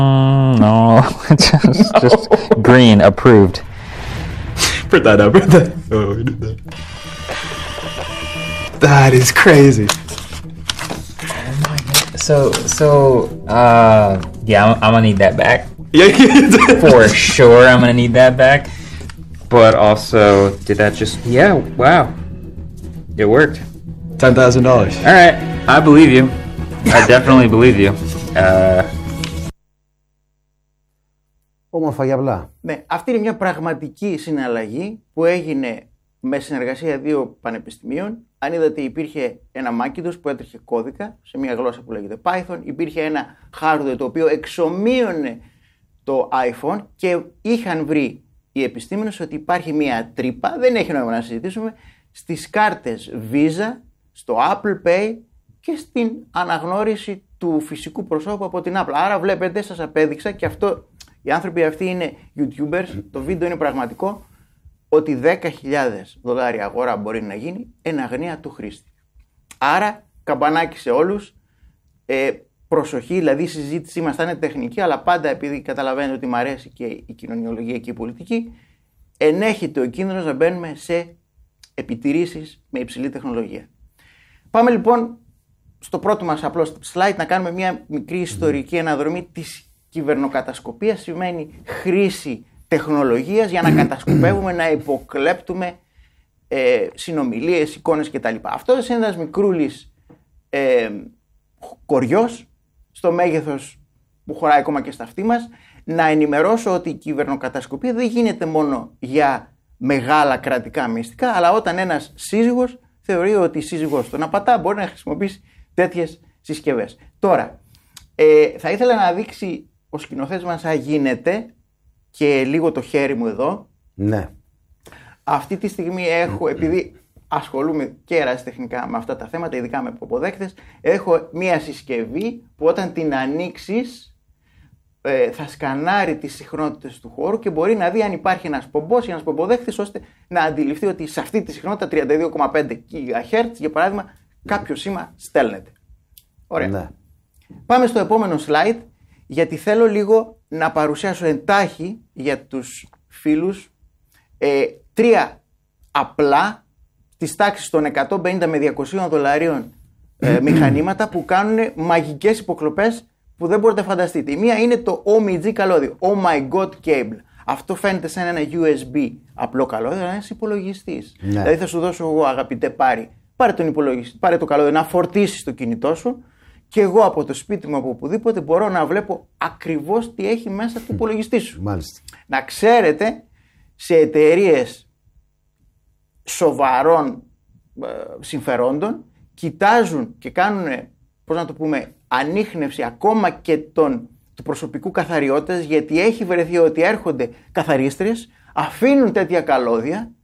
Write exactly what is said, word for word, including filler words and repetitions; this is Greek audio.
Mm, no, just, just green, approved. Print that out, print that. Oh, we did that. That is crazy. So, so, uh, yeah, I'm, I'm gonna need that back. Yeah, For sure, I'm gonna need that back. But also, did that just, yeah, wow. It worked. ten thousand dollars. Alright, I believe you. I definitely believe you. Uh... Όμορφα για απλά. Ναι, αυτή είναι μια πραγματική συναλλαγή που έγινε με συνεργασία δύο πανεπιστημίων. Αν είδατε, υπήρχε ένα Macintosh που έτρεχε κώδικα σε μια γλώσσα που λέγεται Python. Υπήρχε ένα hardware το οποίο εξομοίωνε το iPhone και είχαν βρει οι επιστήμονες ότι υπάρχει μια τρύπα, δεν έχει νόημα να συζητήσουμε, στις κάρτες Visa, στο Apple Pay και στην αναγνώριση του φυσικού προσώπου από την Apple. Άρα βλέπετε, σας απέδειξα, και αυτό, οι άνθρωποι αυτοί είναι YouTubers, το βίντεο είναι πραγματικό, ότι δέκα χιλιάδες δολάρια αγορά μπορεί να γίνει εν αγνία του χρήστη. Άρα, καμπανάκι σε όλους, ε, προσοχή, δηλαδή η συζήτησή μας θα είναι τεχνική, αλλά πάντα, επειδή καταλαβαίνετε ότι μου αρέσει και η κοινωνιολογία και η πολιτική, ενέχεται ο κίνδυνος να μπαίνουμε σε επιτηρήσεις με υψηλή τεχνολογία. Πάμε λοιπόν στο πρώτο μας απλό slide να κάνουμε μια μικρή ιστορική αναδρομή της κυβερνοκατασκοπίας. Σημαίνει χρήση τεχνολογίας για να κατασκοπεύουμε, να υποκλέπτουμε ε, συνομιλίες, εικόνες κτλ. Αυτό είναι ένας μικρούλης ε, κοριός στο μέγεθος που χωράει ακόμα και στα αυτή μας. Να ενημερώσω ότι η κυβερνοκατασκοπία δεν γίνεται μόνο για μεγάλα κρατικά μυστικά, αλλά όταν ένας σύζυγος θεωρεί ότι η σύζυγός του να πατά, μπορεί να χρησιμοποιήσει τέτοιες συσκευές. Τώρα, ε, θα ήθελα να δείξει ο σκηνοθέτης μας αν γίνεται, και λίγο το χέρι μου εδώ. Ναι. Αυτή τη στιγμή έχω, επειδή ασχολούμαι και ερασιτεχνικά με αυτά τα θέματα, ειδικά με αποδέκτες, έχω μία συσκευή που όταν την ανοίξεις ε, θα σκανάρει τις συχνότητες του χώρου και μπορεί να δει αν υπάρχει ένας πομπός ή ένας πομποδέκτης, ώστε να αντιληφθεί ότι σε αυτή τη συχνότητα τριάντα δύο κόμμα πέντε γιγαχέρτζ, για παράδειγμα, κάποιο σήμα στέλνεται. Ωραία. Ναι. Πάμε στο επόμενο slide, γιατί θέλω λίγο να παρουσιάσω εντάχει για τους φίλους ε, τρία απλά της τάξης των εκατόν πενήντα με διακόσια δολαρίων ε, μηχανήματα που κάνουν μαγικές υποκλοπές που δεν μπορείτε να φανταστείτε. Η μία είναι το ο εμ άι τζι καλώδιο, Oh My God Cable. Αυτό φαίνεται σαν ένα γιου ες μπι απλό καλώδιο, αλλά ένας υπολογιστής. Ναι. Δηλαδή θα σου δώσω εγώ, αγαπητέ Πάρη, πάρε τον υπολογιστή, πάρε το καλώδιο να φορτίσεις το κινητό σου και εγώ από το σπίτι μου, από οπουδήποτε, μπορώ να βλέπω ακριβώς τι έχει μέσα του υπολογιστή σου. Μάλιστα. Να ξέρετε, σε εταιρείες σοβαρών ε, συμφερόντων κοιτάζουν και κάνουν, πώς να το πούμε, ανίχνευση ακόμα και τον, του προσωπικού καθαριότητας, γιατί έχει βρεθεί ότι έρχονται καθαρίστρες, αφήνουν τέτοια καλώδια